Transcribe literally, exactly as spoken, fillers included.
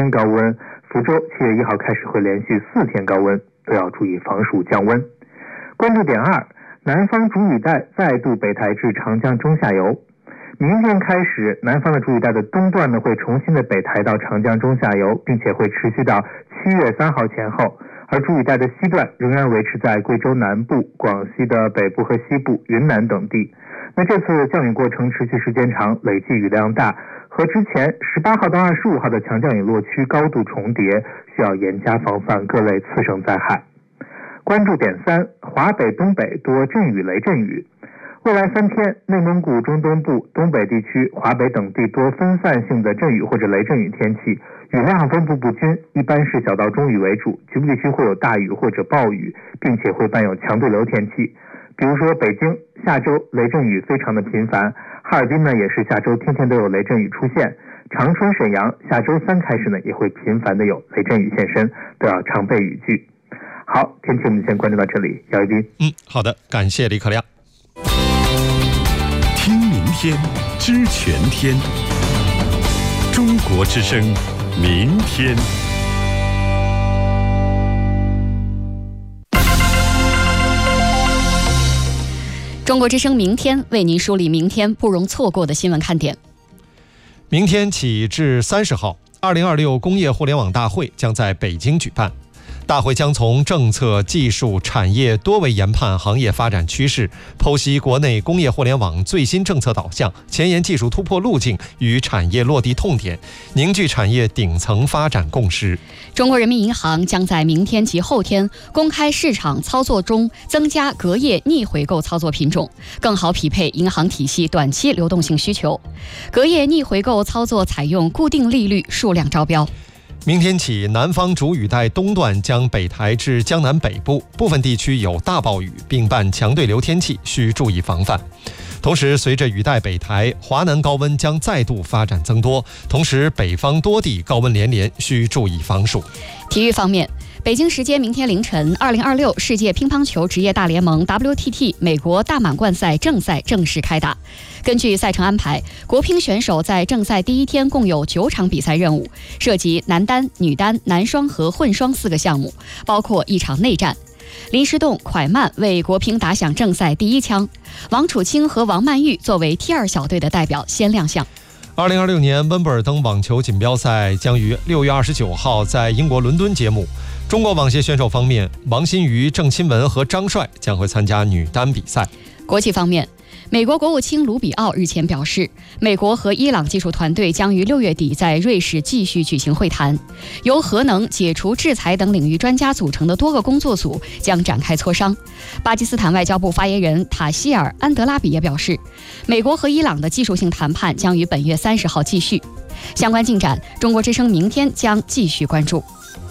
天高温，福州七月一号开始会连续四天高温，都要注意防暑降温。关注点二，南方主雨带再度北抬至长江中下游。明天开始，南方的主雨带的东段呢会重新的北抬到长江中下游，并且会持续到七月三号前后。而主雨带的西段仍然维持在贵州南部、广西的北部和西部、云南等地。那这次降雨过程持续时间长，累计雨量大，和之前十八号到二十五号的强降雨落区高度重叠，需要严加防范各类次生灾害。关注点三，华北、东北多阵雨、雷阵雨。未来三天，内蒙古中东部、东北地区、华北等地多分散性的阵雨或者雷阵雨天气，雨量分布不均，一般是小到中雨为主，局部地区会有大雨或者暴雨，并且会伴有强对流天气。比如说北京下周雷阵雨非常的频繁，哈尔滨呢也是下周天天都有雷阵雨出现，长春、沈阳下周三开始呢也会频繁的有雷阵雨现身，都要常备雨具。好，天气我们先关注到这里，姚一斌。 嗯，好的，感谢李可亮。 听明天，知全天。中国之声，明天。 中国之声明天为您梳理明天不容错过的新闻看点。 明天起至三十号，二零二六工业互联网大会将在北京举办。大会将从政策、技术、产业多维研判行业发展趋势，剖析国内工业互联网最新政策导向、前沿技术突破路径与产业落地痛点，凝聚产业顶层发展共识。 中国人民银行将在明天及后天公开市场操作中增加隔夜逆回购操作品种，更好匹配银行体系短期流动性需求。隔夜逆回购操作采用固定利率数量招标。 明天起，南方主雨带东段将北抬至江南北部，部分地区有大暴雨，并伴强对流天气，需注意防范。同时，随着雨带北抬，华南高温将再度发展增多，同时北方多地高温连连，需注意防暑。 体育方面，北京时间明天凌晨，二零二六世界乒乓球职业大联盟 W T T 美国大满贯赛正赛正式开打。根据赛程安排，国乒选手在正赛第一天共有九场比赛任务，涉及男单、女单、男双和混双四个项目，包括一场内战。林诗栋、蒯曼为国乒打响正赛第一枪，王楚钦和王曼玉作为 T 二小队的代表先亮相。 二零二六年温布尔登网球锦标赛将于六月二十九号在英国伦敦揭幕。中国网协选手方面，王欣瑜、郑钦文和张帅将会参加女单比赛。 国际方面，美国国务卿卢比奥日前表示，美国和伊朗技术团队将于六月底在瑞士继续举行会谈，由核能、解除制裁等领域专家组成的多个工作组将展开磋商。巴基斯坦外交部发言人塔希尔·安德拉比也表示，美国和伊朗的技术性谈判将于本月三十号继续。相关进展，中国之声明天将继续关注。